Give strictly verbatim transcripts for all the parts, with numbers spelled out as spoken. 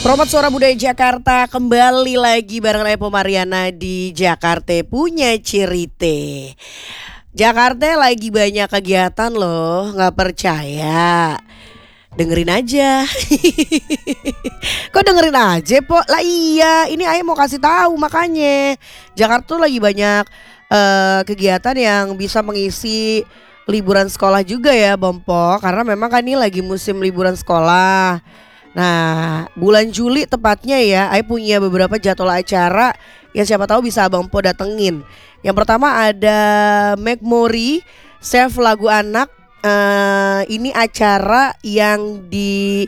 Promote Suara Budaya Jakarta kembali lagi bareng Epo Mariana di Jakarta Punya Cerita. Jakarta lagi banyak kegiatan loh, nggak percaya? Dengerin aja. Kok dengerin aja, Po? Lah iya, ini Ayah mau kasih tahu makanya. Jakarta tuh lagi banyak uh, kegiatan yang bisa mengisi liburan sekolah juga ya, Bompo. Karena memang kan ini lagi musim liburan sekolah. Nah, bulan Juli tepatnya ya, Ayah punya beberapa jadwal acara yang siapa tahu bisa Abang Po datengin. Yang pertama ada Memori Save Lagu Anak. Uh, ini acara yang di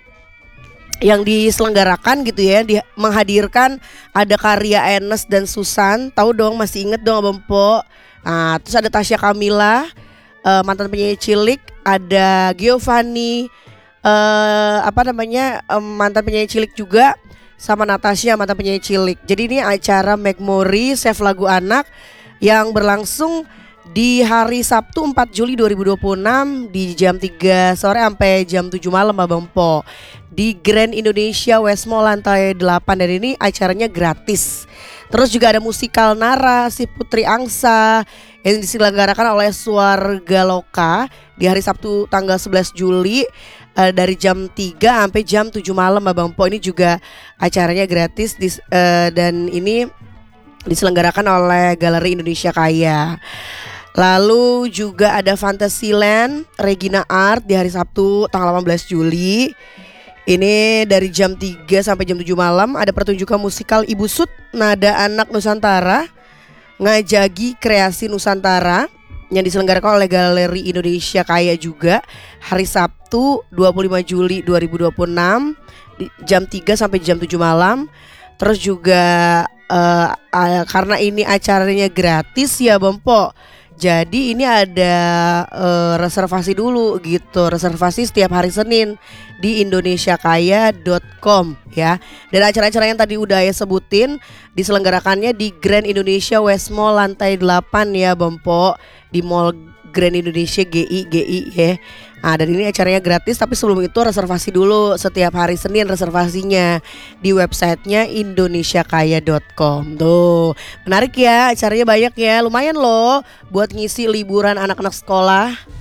yang diselenggarakan gitu ya, di, menghadirkan ada karya Enes dan Susan. Tahu dong, masih inget dong Abang Po. Nah, terus ada Tasya Kamila, uh, mantan penyanyi cilik, ada Giovanni Uh, apa namanya um, mantan penyanyi cilik juga, sama Natasha mantan penyanyi cilik. Jadi ini acara Memori Save Lagu Anak yang berlangsung di hari Sabtu empat Juli dua ribu dua puluh enam di jam tiga sore sampai jam tujuh malam Abang Po di Grand Indonesia West Mall lantai delapan, dan ini acaranya gratis. Terus juga ada musikal Nara si Putri Angsa yang diselenggarakan oleh Suarga Loka di hari Sabtu tanggal sebelas Juli Uh, dari jam tiga sampai jam tujuh malam Abang Po. Ini juga acaranya gratis dis, uh, dan ini diselenggarakan oleh Galeri Indonesia Kaya. Lalu juga ada Fantasyland Regina Art di hari Sabtu tanggal delapan belas Juli. Ini dari jam tiga sampai jam tujuh malam ada pertunjukan musikal Ibu Sud Nada Anak Nusantara, Ngajagi Kreasi Nusantara yang diselenggarakan oleh Galeri Indonesia Kaya juga hari Sabtu dua puluh lima Juli dua ribu dua puluh enam di jam tiga sampai jam tujuh malam. Terus juga uh, uh, karena ini acaranya gratis ya Bang Po, jadi ini ada uh, reservasi dulu gitu. Reservasi setiap hari Senin di indonesiakaya dot com ya. Dan acara-acara yang tadi udah ya sebutin diselenggarakannya di Grand Indonesia West Mall lantai delapan ya Bang Po, di Mall Grand Indonesia G I G I ya. Nah, dan ini acaranya gratis, tapi sebelum itu reservasi dulu setiap hari Senin, reservasinya di websitenya indonesiakaya dot com. Tuh, menarik ya, acaranya banyak ya, lumayan loh buat ngisi liburan anak-anak sekolah.